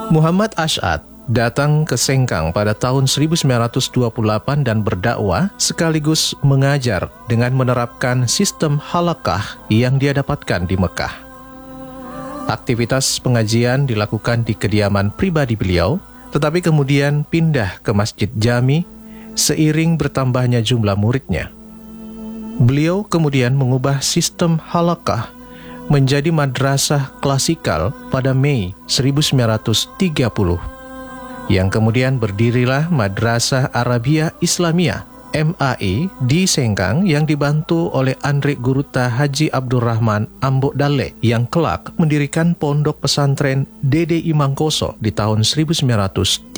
Muhammad Ash'ad datang ke Sengkang pada tahun 1928 dan berdakwah sekaligus mengajar dengan menerapkan sistem halakah yang dia dapatkan di Mekah. Aktivitas pengajian dilakukan di kediaman pribadi beliau, tetapi kemudian pindah ke Masjid Jami seiring bertambahnya jumlah muridnya. Beliau kemudian mengubah sistem halakah menjadi madrasah klasikal pada Mei 1930, yang kemudian berdirilah Madrasah Arabia Islamiyah MAI di Sengkang yang dibantu oleh Andre Guruta Haji Abdurrahman Ambok Dalle yang kelak mendirikan pondok pesantren Dede Imangkoso di tahun 1938.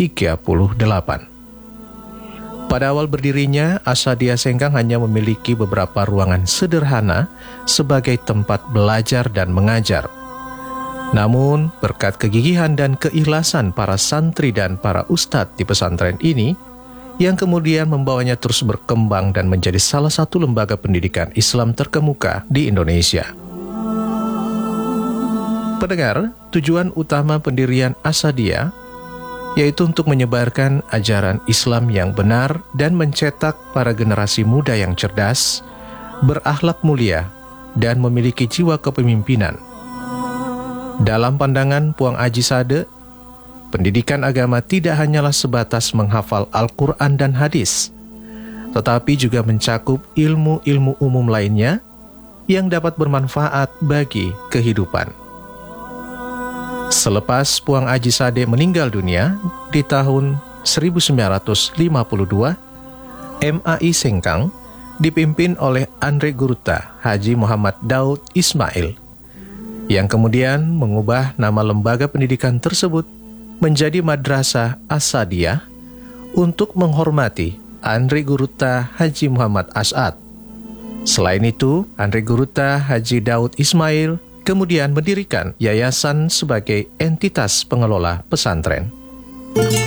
Pada awal berdirinya, Asadiyah Sengkang hanya memiliki beberapa ruangan sederhana sebagai tempat belajar dan mengajar. Namun, berkat kegigihan dan keikhlasan para santri dan para ustadz di pesantren ini, yang kemudian membawanya terus berkembang dan menjadi salah satu lembaga pendidikan Islam terkemuka di Indonesia. Pendengar, tujuan utama pendirian Asadiyah yaitu untuk menyebarkan ajaran Islam yang benar dan mencetak para generasi muda yang cerdas, berakhlak mulia, dan memiliki jiwa kepemimpinan. Dalam pandangan Puang Aji Sade, pendidikan agama tidak hanyalah sebatas menghafal Al-Quran dan hadis, tetapi juga mencakup ilmu-ilmu umum lainnya yang dapat bermanfaat bagi kehidupan. Selepas Puang Aji Sade meninggal dunia di tahun 1952, MAI Sengkang dipimpin oleh Andre Guruta Haji Muhammad Daud Ismail, yang kemudian mengubah nama lembaga pendidikan tersebut menjadi Madrasah Asadiyah untuk menghormati Andre Guruta Haji Muhammad Ash'ad. Selain itu, Andre Guruta Haji Daud Ismail kemudian mendirikan yayasan sebagai entitas pengelola pesantren.